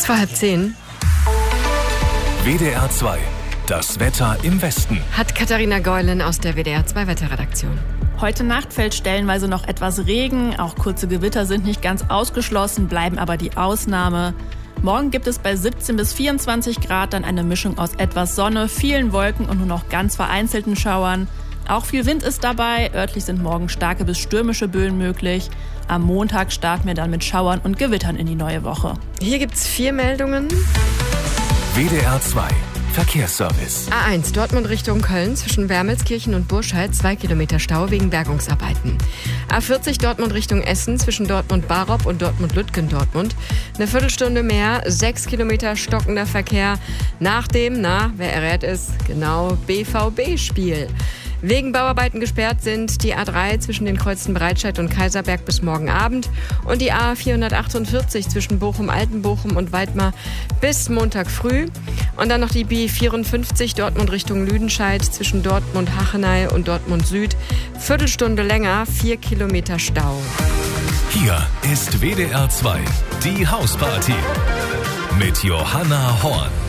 Kurz vor 9:30. WDR 2, das Wetter im Westen. Hat Katharina Geulen aus der WDR 2 Wetterredaktion. Heute Nacht fällt stellenweise noch etwas Regen. Auch kurze Gewitter sind nicht ganz ausgeschlossen, bleiben aber die Ausnahme. Morgen gibt es bei 17 bis 24 Grad dann eine Mischung aus etwas Sonne, vielen Wolken und nur noch ganz vereinzelten Schauern. Auch viel Wind ist dabei. Örtlich sind morgen starke bis stürmische Böen möglich. Am Montag starten wir dann mit Schauern und Gewittern in die neue Woche. Hier gibt's 4 Meldungen. WDR 2, Verkehrsservice. A1 Dortmund Richtung Köln zwischen Wermelskirchen und Burscheid 2 Kilometer Stau wegen Bergungsarbeiten. A40 Dortmund Richtung Essen zwischen Dortmund-Barop und Dortmund-Lütgen Dortmund. Eine Viertelstunde mehr, 6 Kilometer stockender Verkehr nach dem, wer errät es, genau, BVB-Spiel. Wegen Bauarbeiten gesperrt sind die A3 zwischen den Kreuzen Breitscheid und Kaiserberg bis morgen Abend und die A448 zwischen Bochum-Altenbochum und Weidmar bis Montag früh. Und dann noch die B54 Dortmund Richtung Lüdenscheid zwischen Dortmund-Hachenay und Dortmund Süd. Viertelstunde länger, 4 Kilometer Stau. Hier ist WDR 2, die Hausparty mit Johanna Horn.